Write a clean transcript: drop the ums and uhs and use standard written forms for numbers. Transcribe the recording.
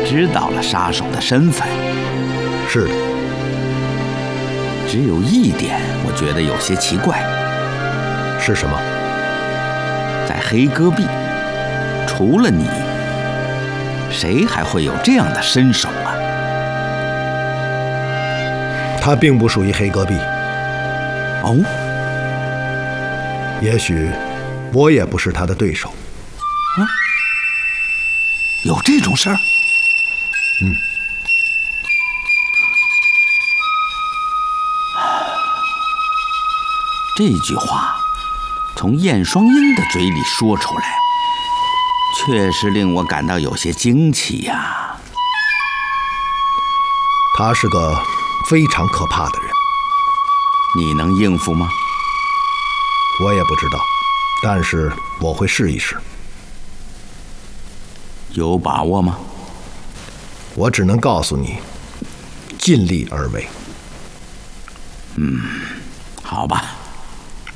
知道了杀手的身份。 是的。 只有一点我觉得有些奇怪。 是什么？ 在黑戈壁，除了你，谁还会有这样的身手啊？ 他并不属于黑戈壁。 哦， 也许我也不是他的对手。 有这种事儿？这句话从燕双鹰的嘴里说出来，确实令我感到有些惊奇呀。 他是个非常可怕的人。 你能应付吗？ 我也不知道，但是我会试一试。 有把握吗？ 我只能告诉你，尽力而为。 好吧。